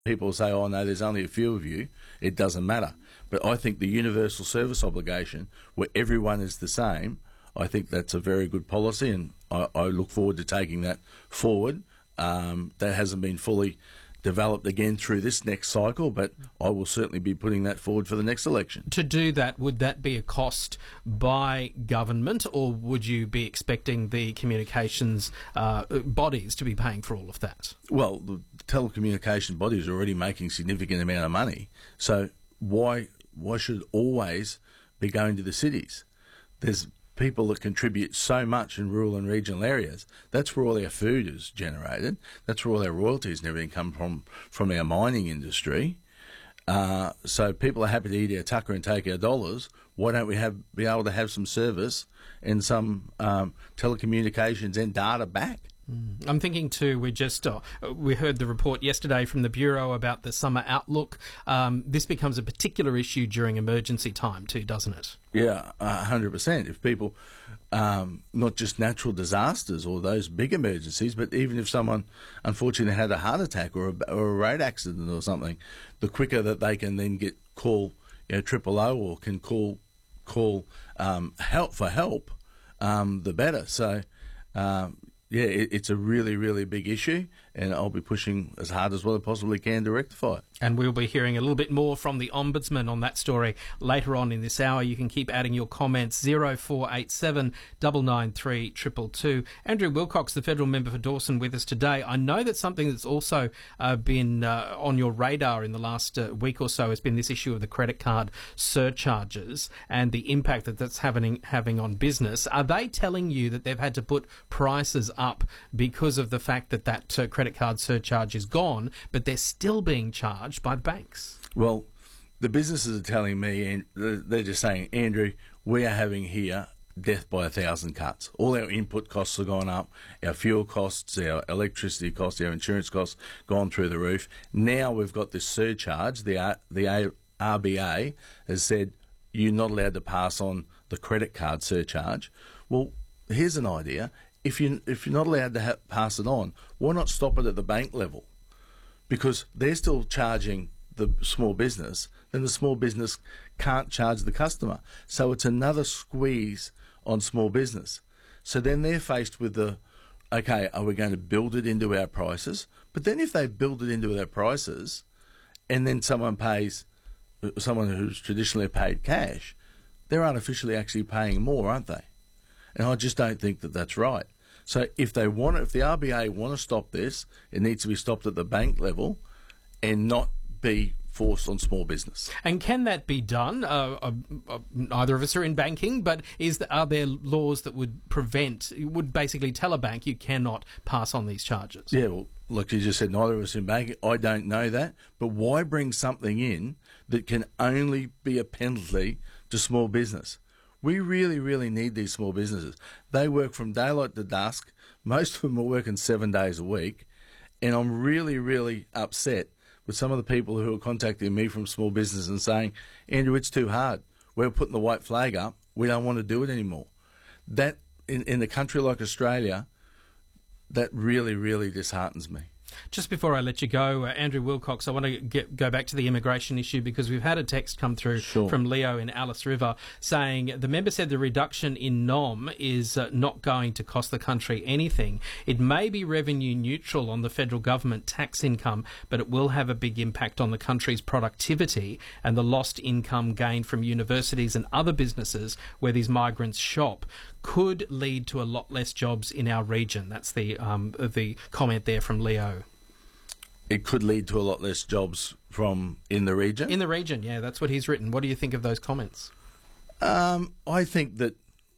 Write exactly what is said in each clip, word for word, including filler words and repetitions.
people say, oh, no, there's only a few of you. It doesn't matter. But I think the universal service obligation, where everyone is the same, I think that's a very good policy, and I, I look forward to taking that forward. Um, that hasn't been fully developed again through this next cycle, but I will certainly be putting that forward for the next election. To do that, would that be a cost by government, or would you be expecting the communications uh, bodies to be paying for all of that? Well, the telecommunication bodies are already making significant amount of money, so why why should it always be going to the cities? There's people that contribute so much in rural and regional areas. That's where all our food is generated. That's where all our royalties and everything come from, from our mining industry. Uh, so people are happy to eat our tucker and take our dollars. Why don't we have be able to have some service and some um, telecommunications and data back? Mm. I'm thinking too, we just uh, we heard the report yesterday from the Bureau about the summer outlook. Um, this becomes a particular issue during emergency time too, doesn't it? Yeah, one hundred percent. If people, um, not just natural disasters or those big emergencies, but even if someone unfortunately had a heart attack or a, or a road accident or something, the quicker that they can then get call, you know, triple O or can call call um, help for help, um, the better. So, um, yeah, it, it's a really, really big issue, and I'll be pushing as hard as well as I possibly can to rectify it. And we'll be hearing a little bit more from the Ombudsman on that story later on in this hour. You can keep adding your comments, zero four eight seven nine nine three two two two. Andrew Wilcox, the federal member for Dawson, with us today. I know that something that's also uh, been uh, on your radar in the last uh, week or so has been this issue of the credit card surcharges and the impact that that's having, having on business. Are they telling you that they've had to put prices up because of the fact that that uh, credit card surcharge is gone, but they're still being charged by the banks? Well, the businesses are telling me, and they're just saying, Andrew, we are having here death by a thousand cuts. All our input costs are gone up, our fuel costs, our electricity costs, our insurance costs gone through the roof. Now we've got this surcharge. The the R B A has said you're not allowed to pass on the credit card surcharge. Well, here's an idea. If you if you're not allowed to ha- pass it on, why not stop it at the bank level? Because they're still charging the small business, then the small business can't charge the customer. So it's another squeeze on small business. So then they're faced with the, okay, are we going to build it into our prices? But then if they build it into their prices and then someone pays, someone who's traditionally paid cash, they're artificially actually paying more, aren't they? And I just don't think that that's right. So if they want, if the R B A want to stop this, it needs to be stopped at the bank level and not be forced on small business. And can that be done? Uh, uh, uh, neither of us are in banking, but is the, are there laws that would prevent, would basically tell a bank you cannot pass on these charges? Yeah, well, like you just said, neither of us in banking. I don't know that. But why bring something in that can only be a penalty to small business? We really, really need these small businesses. They work from daylight to dusk. Most of them are working seven days a week. And I'm really, really upset with some of the people who are contacting me from small business and saying, Andrew, it's too hard. We're putting the white flag up. We don't want to do it anymore. That, in, in a country like Australia, that really, really disheartens me. Just before I let you go, uh, Andrew Wilcox, I want to get, go back to the immigration issue because we've had a text come through Sure. from Leo in Alice River saying the member said the reduction in N O M is uh, not going to cost the country anything. It may be revenue neutral on the federal government tax income, but it will have a big impact on the country's productivity and the lost income gained from universities and other businesses where these migrants shop could lead to a lot less jobs in our region. That's the um, the comment there from Leo. It could lead to a lot less jobs from in the region? In the region, yeah, that's what he's written. What do you think of those comments? Um, I think that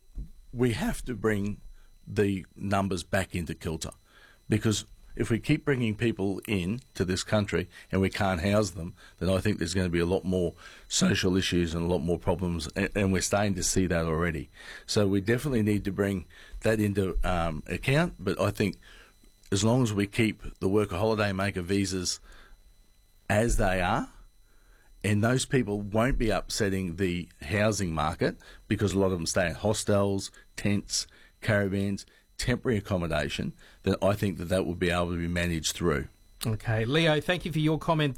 we have to bring the numbers back into kilter, because if we keep bringing people in to this country and we can't house them, then I think there's going to be a lot more social issues and a lot more problems, and, and we're starting to see that already. So we definitely need to bring that into um, account, but I think as long as we keep the worker holiday maker visas as they are, and those people won't be upsetting the housing market because a lot of them stay in hostels, tents, caravans, temporary accommodation, then I think that that will be able to be managed through. Okay. Leo, thank you for your comment.